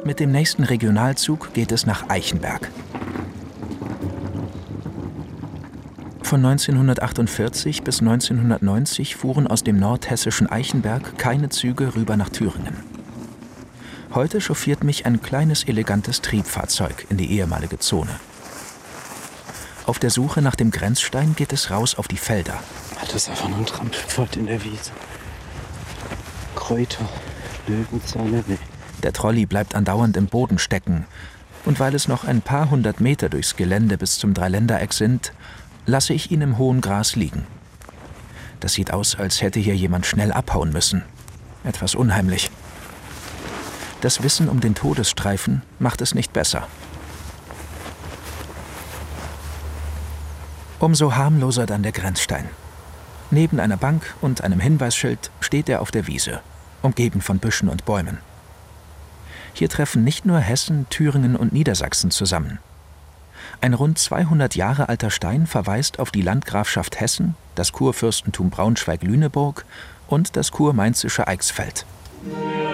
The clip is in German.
Mit dem nächsten Regionalzug geht es nach Eichenberg. Von 1948 bis 1990 fuhren aus dem nordhessischen Eichenberg keine Züge rüber nach Thüringen. Heute chauffiert mich ein kleines, elegantes Triebfahrzeug in die ehemalige Zone. Auf der Suche nach dem Grenzstein geht es raus auf die Felder. Das ist einfach nur ein Trampelpfad in der Wiese. Kräuter, Löwenzahne, nee. Der Trolley bleibt andauernd im Boden stecken. Und weil es noch ein paar hundert Meter durchs Gelände bis zum Dreiländereck sind, lasse ich ihn im hohen Gras liegen. Das sieht aus, als hätte hier jemand schnell abhauen müssen. Etwas unheimlich. Das Wissen um den Todesstreifen macht es nicht besser. Umso harmloser dann der Grenzstein. Neben einer Bank und einem Hinweisschild steht er auf der Wiese, umgeben von Büschen und Bäumen. Hier treffen nicht nur Hessen, Thüringen und Niedersachsen zusammen. Ein rund 200 Jahre alter Stein verweist auf die Landgrafschaft Hessen, das Kurfürstentum Braunschweig-Lüneburg und das kurmainzische Eichsfeld.